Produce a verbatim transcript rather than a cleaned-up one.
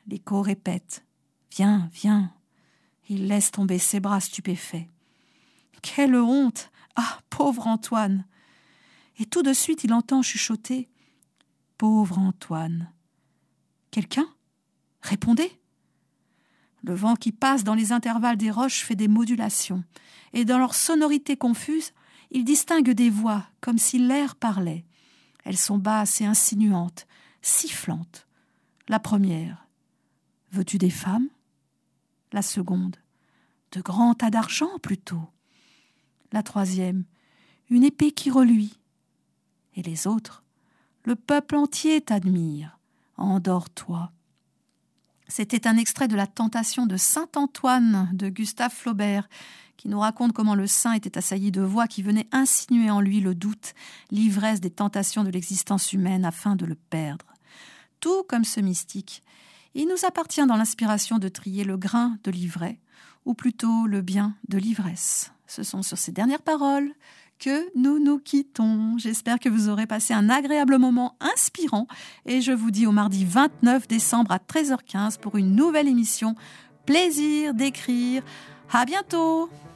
L'écho répète « Viens, viens ». Il laisse tomber ses bras stupéfaits. Quelle honte! Ah, pauvre Antoine! Et tout de suite, il entend chuchoter « Pauvre Antoine !» Quelqu'un? Répondez! Le vent qui passe dans les intervalles des roches fait des modulations, et dans leur sonorité confuse, il distingue des voix comme si l'air parlait. Elles sont basses et insinuantes, sifflantes. La première, « Veux-tu des femmes ?» La seconde, « De grands tas d'argent plutôt ?» La troisième, « Une épée qui reluit ?» Et les autres, « Le peuple entier t'admire, endors-toi. » C'était un extrait de La Tentation de Saint Antoine de Gustave Flaubert, qui nous raconte comment le saint était assailli de voix qui venaient insinuer en lui le doute, l'ivresse des tentations de l'existence humaine afin de le perdre. Tout comme ce mystique, il nous appartient dans l'inspiration de trier le grain de l'ivraie, ou plutôt le bien de l'ivresse. Ce sont sur ces dernières paroles que nous nous quittons. J'espère que vous aurez passé un agréable moment inspirant et je vous dis au mardi vingt-neuf décembre à treize heures quinze pour une nouvelle émission Plaisir d'écrire. À bientôt!